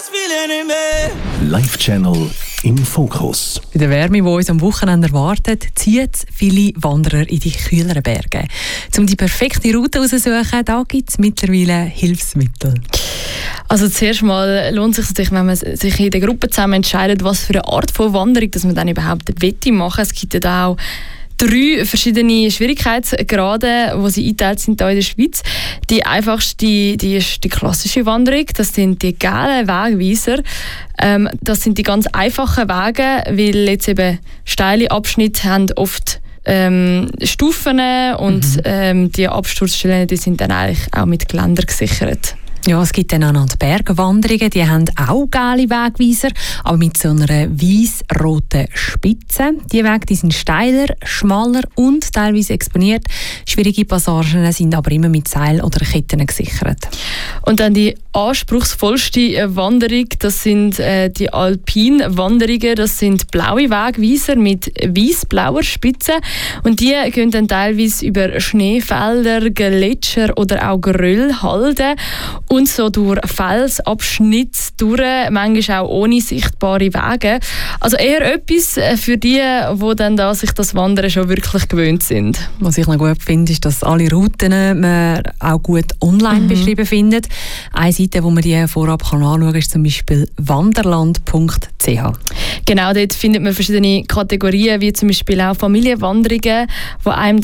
Live-Channel im Fokus. Bei der Wärme, die uns am Wochenende erwartet, zieht viele Wanderer in die kühleren Berge. Um die perfekte Route herauszusuchen, da gibt es mittlerweile Hilfsmittel. Also zuerst mal lohnt es sich, wenn man sich in der Gruppe zusammen entscheidet, was für eine Art von Wanderung dass man dann überhaupt machen will. Es gibt ja auch 3 verschiedene Schwierigkeitsgrade, die sie eingeteilt sind hier in der Schweiz. Die einfachste, die ist die klassische Wanderung. Das sind die gelben Wegweiser. Das sind die ganz einfachen Wege, weil jetzt eben steile Abschnitte haben oft Stufen und die Absturzstellen, die sind dann eigentlich auch mit Geländer gesichert. Ja, es gibt dann auch noch die Bergwanderungen, die haben auch gelbe Wegweiser, aber mit so einer weiss-roten Spitze. Die Wege die sind steiler, schmaler und teilweise exponiert. Schwierige Passagen sind aber immer mit Seil oder Ketten gesichert. Und dann die anspruchsvollste Wanderung, das sind die Alpin-Wanderungen. Das sind blaue Wegweiser mit weiss-blauer Spitze. Und die gehen dann teilweise über Schneefelder, Gletscher oder auch Geröllhalden und so durch Felsabschnitte durch, manchmal auch ohne sichtbare Wege. Also eher etwas für die dann da sich das Wandern schon wirklich gewöhnt sind. Was ich noch gut finde, ist, dass alle Routen man auch gut online beschrieben findet. Eine Seite, wo man die vorab anschauen kann, ist zum Beispiel wanderland.ch. Genau, dort findet man verschiedene Kategorien, wie zum Beispiel auch Familienwanderungen, die einem